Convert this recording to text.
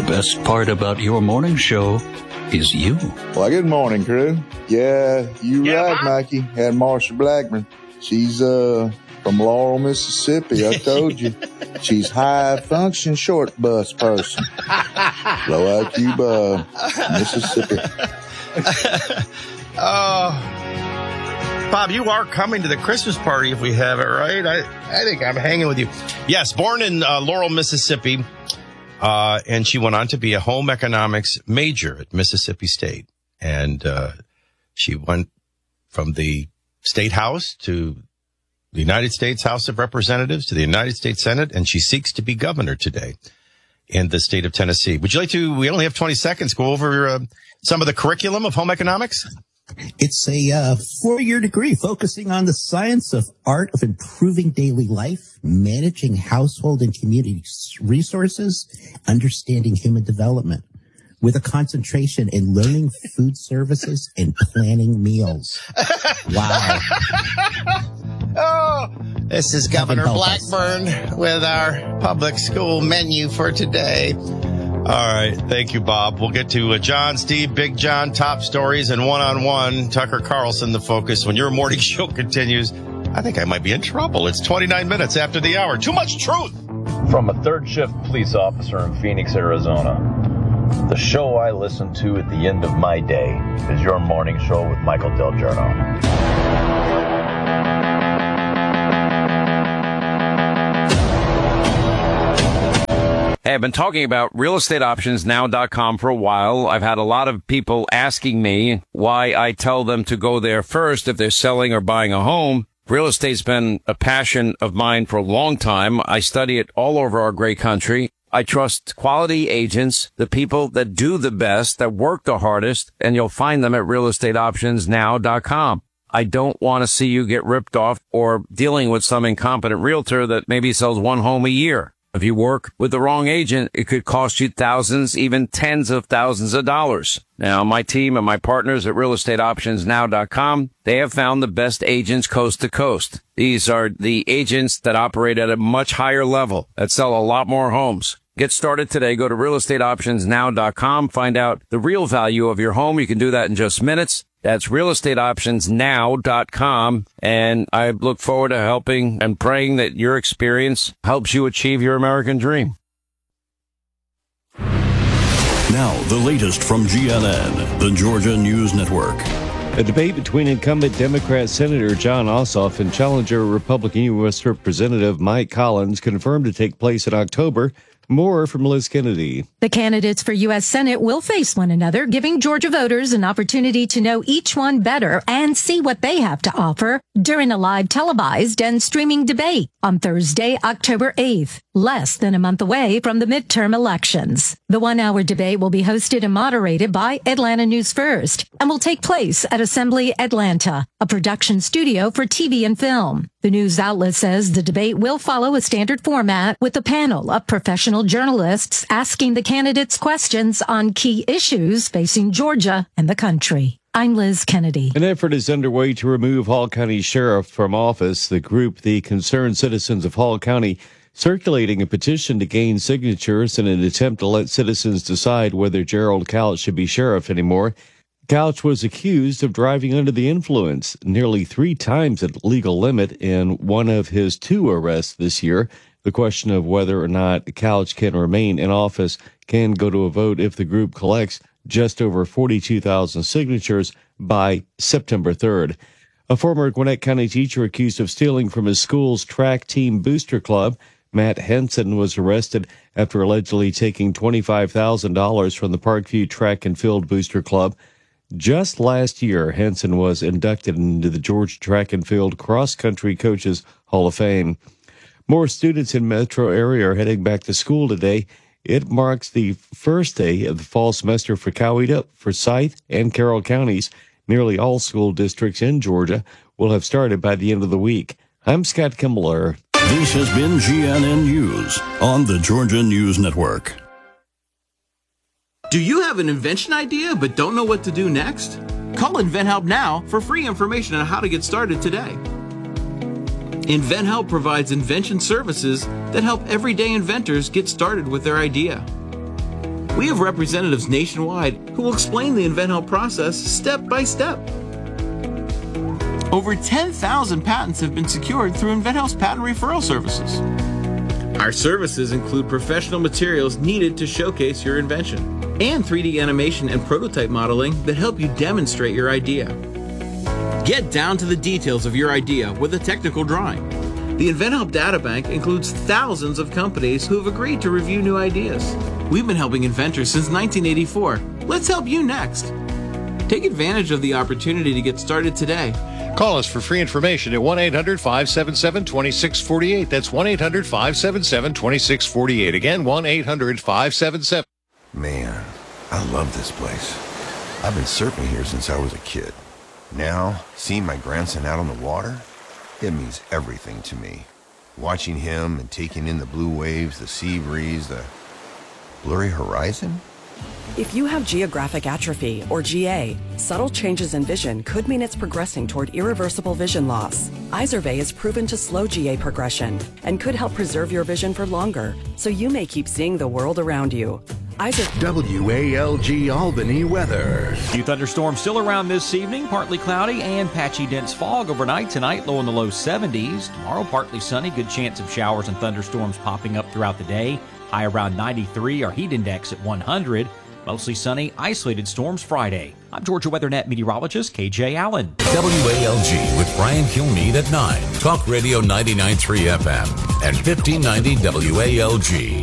best part about your morning show is you. Well, good morning, crew. Yeah, right, Mikey. Had Marsha Blackman. She's from Laurel, Mississippi. I told you. She's high-function short bus person. Low IQ, Mississippi. Bob, you are coming to the Christmas party if we have it, right? I think I'm hanging with you. Yes, born in Laurel, Mississippi, and she went on to be a home economics major at Mississippi State. And she went from the State House to the United States House of Representatives to the United States Senate, and she seeks to be governor today in the state of Tennessee. Would you like to, we only have 20 seconds, go over some of the curriculum of home economics? It's a 4-year degree focusing on the science of art of improving daily life, managing household and community resources, understanding human development, with a concentration in learning food services and planning meals. Wow. Oh, this is Governor Blackburn with our public school menu for today. All right. Thank you, Bob. We'll get to John, Steve, Big John, top stories, and one-on-one. Tucker Carlson, the focus. When your morning show continues, I think I might be in trouble. It's 29 minutes after the hour. Too much truth. From a third shift police officer in Phoenix, Arizona, the show I listen to at the end of my day is your morning show with Michael Del Giorno. Hey, I've been talking about realestateoptionsnow.com for a while. I've had a lot of people asking me why I tell them to go there first if they're selling or buying a home. Real estate's been a passion of mine for a long time. I study it all over our great country. I trust quality agents, the people that do the best, that work the hardest, and you'll find them at realestateoptionsnow.com. I don't want to see you get ripped off or dealing with some incompetent realtor that maybe sells one home a year. If you work with the wrong agent, it could cost you thousands, even tens of thousands of dollars. Now, my team and my partners at realestateoptionsnow.com, they have found the best agents coast to coast. These are the agents that operate at a much higher level, that sell a lot more homes. Get started today. Go to realestateoptionsnow.com. Find out the real value of your home. You can do that in just minutes. That's realestateoptionsnow.com. And I look forward to helping and praying that your experience helps you achieve your American dream. Now, the latest from GNN, the Georgia News Network. A debate between incumbent Democrat Senator Jon Ossoff and challenger Republican U.S. Representative Mike Collins confirmed to take place in October. More from Liz Kennedy. The candidates for U.S. Senate will face one another, giving Georgia voters an opportunity to know each one better and see what they have to offer during a live televised and streaming debate on Thursday, October 8th, less than a month away from the midterm elections. The 1-hour debate will be hosted and moderated by Atlanta News First and will take place at Assembly Atlanta, a production studio for TV and film. The news outlet says the debate will follow a standard format with a panel of professional journalists asking the candidates questions on key issues facing Georgia and the country. I'm Liz Kennedy. An effort is underway to remove Hall County Sheriff from office. The group, the Concerned Citizens of Hall County, circulating a petition to gain signatures in an attempt to let citizens decide whether Gerald Couch should be sheriff anymore. Couch was accused of driving under the influence nearly 3 times the legal limit in one of his 2 arrests this year. The question of whether or not Couch can remain in office can go to a vote if the group collects just over 42,000 signatures by September 3rd. A former Gwinnett County teacher accused of stealing from his school's track team booster club, Matt Henson, was arrested after allegedly taking $25,000 from the Parkview Track and Field Booster Club. Just last year, Henson was inducted into the Georgia Track and Field Cross Country Coaches Hall of Fame. More students in metro area are heading back to school today. It marks the first day of the fall semester for Coweta, Forsyth, and Carroll counties. Nearly all school districts in Georgia will have started by the end of the week. I'm Scott Kimbler. This has been GNN News on the Georgia News Network. Do you have an invention idea but don't know what to do next? Call InventHelp now for free information on how to get started today. InventHelp provides invention services that help everyday inventors get started with their idea. We have representatives nationwide who will explain the InventHelp process step by step. Over 10,000 patents have been secured through InventHelp's patent referral services. Our services include professional materials needed to showcase your invention and 3D animation and prototype modeling that help you demonstrate your idea. Get down to the details of your idea with a technical drawing. The InventHelp Databank includes thousands of companies who have agreed to review new ideas. We've been helping inventors since 1984. Let's help you next. Take advantage of the opportunity to get started today. Call us for free information at 1-800-577-2648. That's 1-800-577-2648. Again, 1-800-577. Man, I love this place. I've been surfing here since I was a kid. Now, seeing my grandson out on the water, it means everything to me. Watching him and taking in the blue waves, the sea breeze, the blurry horizon. If you have geographic atrophy, or GA, subtle changes in vision could mean it's progressing toward irreversible vision loss. Izervay is proven to slow GA progression and could help preserve your vision for longer, so you may keep seeing the world around you. WALG Albany weather. Few thunderstorms still around this evening. Partly cloudy and patchy dense fog overnight. Tonight, low in the low 70s. Tomorrow, partly sunny. Good chance of showers and thunderstorms popping up throughout the day. High around 93. Our heat index at 100. Mostly sunny, isolated storms Friday. I'm Georgia WeatherNet meteorologist KJ Allen. WALG with Brian Kilmeade at 9. Talk Radio 99.3 FM and 1590 WALG.